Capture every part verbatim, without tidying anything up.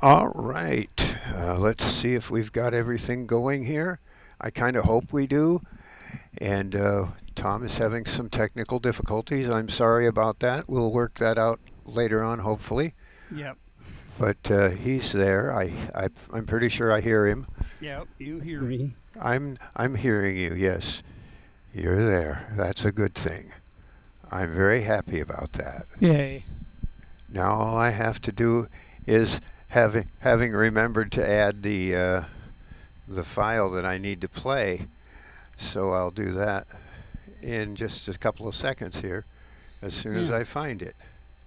All right. Uh, let's see if we've got everything going here. I kind of hope we do. And uh, Tom is having some technical difficulties. I'm sorry about that. We'll work that out later on, hopefully. Yep. But uh, he's there. I, I, I'm pretty sure I hear him. Yep. You hear me. I'm, I'm hearing you, yes. You're there. That's a good thing. I'm very happy about that. Yay. Now all I have to do is having having remembered to add the uh, the file that I need to play. So I'll do that in just a couple of seconds here, as soon as Yeah. I find it.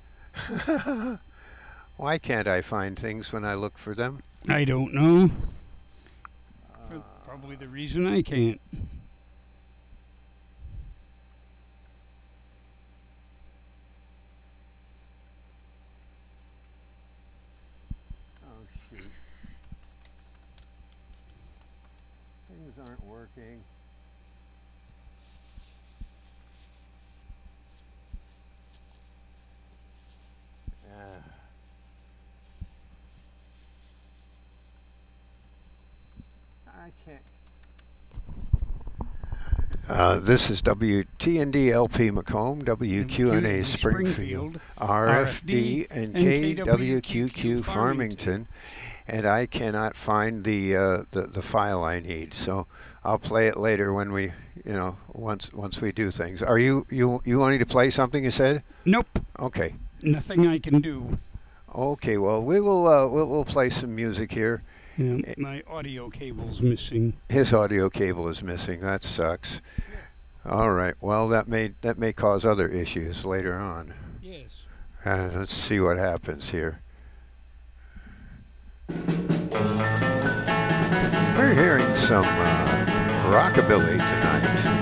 Why can't I find things when I look for them? I don't know. For probably the reason I can't. Oh shoot. Things aren't working. Ah. I can't. Uh, this is W T N D L P Macomb, W Q N A Springfield, R F D, and K W Q Q Farmington, and I cannot find the, uh, the the file I need. So I'll play it later when we, you know, once once we do things. Are you you you wanting to play something? You said? Nope. Okay. Nothing I can do. Okay. Well, we will uh, we'll, we'll play some music here. Yeah, my audio cable's missing. His audio cable is missing. That sucks. All right. Well, that may that may cause other issues later on. Yes. Uh, let's see what happens here. We're hearing some uh, rockabilly tonight.